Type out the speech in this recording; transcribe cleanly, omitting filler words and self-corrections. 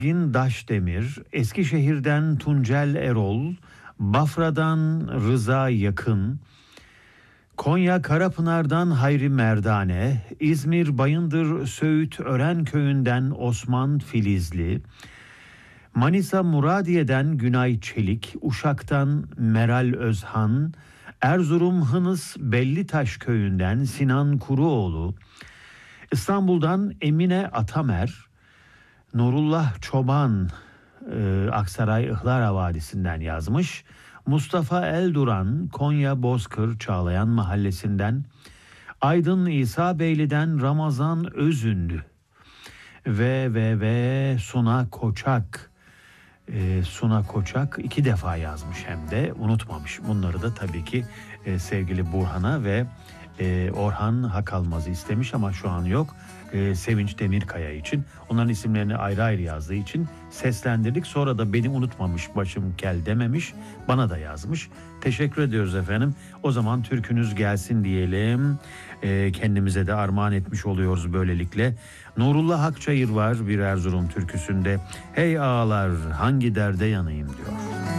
Gün Daşdemir, Eskişehir'den Tuncel Erol, Bafra'dan Rıza Yakın, Konya Karapınar'dan Hayri Merdane, İzmir Bayındır Söğüt Örenköy'ünden Osman Filizli, Manisa Muradiye'den Günay Çelik, Uşak'tan Meral Özhan, Erzurum Hınıs Bellitaş Köyü'nden Sinan Kuruoğlu, İstanbul'dan Emine Atamer, Nurullah Çoban Aksaray Ihlara Vadisi'nden yazmış. Mustafa Elduran Konya Bozkır Çağlayan Mahallesi'nden, Aydın İsa Beyli'den Ramazan Özünlü ve Suna Koçak. Suna Koçak 2 defa yazmış, hem de unutmamış. Bunları da tabii ki sevgili Burhan'a ve Orhan Hakalmaz'ı istemiş ama şu an yok. Sevinç Demirkaya için. Onların isimlerini ayrı ayrı yazdığı için seslendirdik. Sonra da beni unutmamış, başım kel dememiş. Bana da yazmış. Teşekkür ediyoruz efendim. O zaman türkünüz gelsin diyelim. Kendimize de armağan etmiş oluyoruz böylelikle. Nurullah Akçayır var bir Erzurum türküsünde. Hey ağalar hangi derde yanayım diyor.